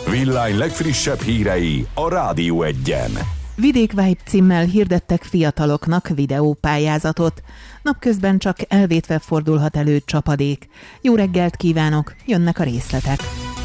Villány legfrissebb hírei a Rádió Egyen. Vidék Vibe címmel hirdettek fiataloknak videópályázatot. Napközben csak elvétve fordulhat elő csapadék. Jó reggelt kívánok, jönnek a részletek.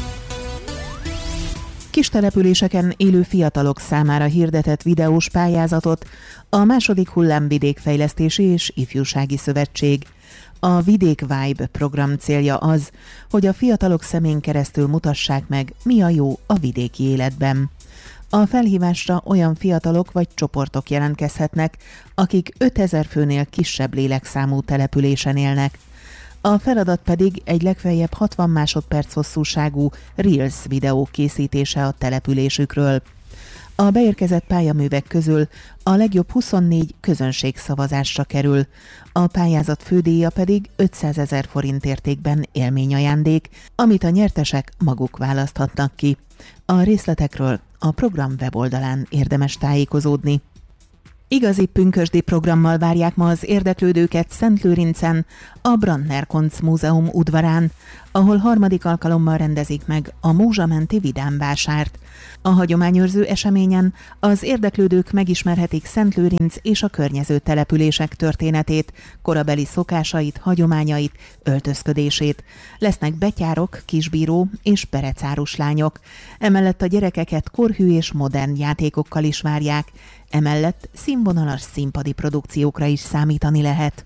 Kis településeken élő fiatalok számára hirdetett videós pályázatot a második hullám vidékfejlesztési és ifjúsági szövetség. A Vidék Vibe program célja az, hogy a fiatalok szemén keresztül mutassák meg, mi a jó a vidéki életben. A felhívásra olyan fiatalok vagy csoportok jelentkezhetnek, akik 5000 főnél kisebb lélekszámú településen élnek. A feladat pedig egy legfeljebb 60 másodperc hosszúságú Reels videó készítése a településükről. A beérkezett pályaművek közül a legjobb 24 közönségszavazásra kerül, a pályázat fődíja pedig 500 000 forint értékben élményajándék, amit a nyertesek maguk választhatnak ki. A részletekről a program weboldalán érdemes tájékozódni. Igazi pünkösdi programmal várják ma az érdeklődőket Szentlőrincen, a Brandner Koncz Múzeum udvarán, ahol harmadik alkalommal rendezik meg a Mózsamenti Vidámvásárt. A hagyományőrző eseményen az érdeklődők megismerhetik Szentlőrinc és a környező települések történetét, korabeli szokásait, hagyományait, öltözködését. Lesznek betyárok, kisbíró és perecárus lányok. Emellett a gyerekeket korhű és modern játékokkal is várják. Emellett színvonalas színpadi produkciókra is számítani lehet.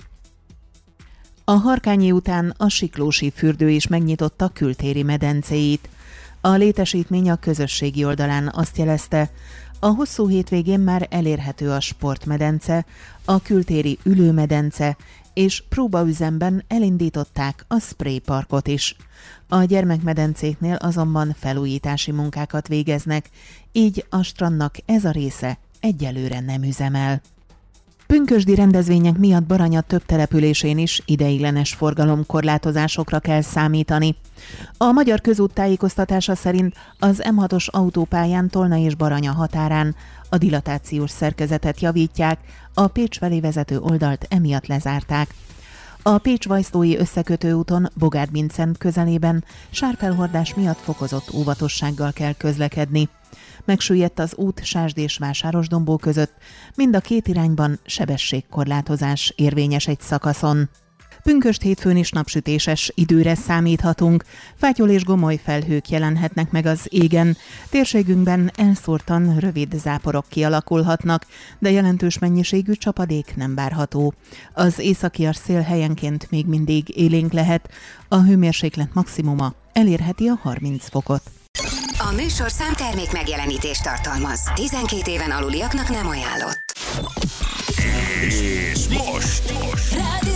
A Harkányi után a Siklósi fürdő is megnyitotta kültéri medencéit. A létesítmény a közösségi oldalán azt jelezte, a hosszú hétvégén már elérhető a sportmedence, a kültéri ülőmedence, és próbaüzemben elindították a sprayparkot is. A gyermekmedencéknél azonban felújítási munkákat végeznek, így a strandnak ez a része egyelőre nem üzemel. Pünkösdi rendezvények miatt Baranya több településén is ideiglenes forgalomkorlátozásokra kell számítani. A Magyar Közút tájékoztatása szerint az M6-os autópályán Tolna és Baranya határán a dilatációs szerkezetet javítják, a Pécs felé vezető oldalt emiatt lezárták. A Pécs-Vajsztói összekötő úton Bogárd-Mincent közelében sárfelhordás miatt fokozott óvatossággal kell közlekedni. Megsüllyedt az út Sásd és Vásárosdombó között, mind a két irányban sebességkorlátozás érvényes egy szakaszon. Pünkösd hétfőn is napsütéses időre számíthatunk, fátyol és gomoly felhők jelenhetnek meg az égen. Térségünkben elszórtan rövid záporok kialakulhatnak, de jelentős mennyiségű csapadék nem várható. Az északias szél helyenként még mindig élénk lehet, a hőmérséklet maximuma elérheti a 30 fokot. A műsorszám termék megjelenítést tartalmaz. 12 éven aluliaknak nem ajánlott. És most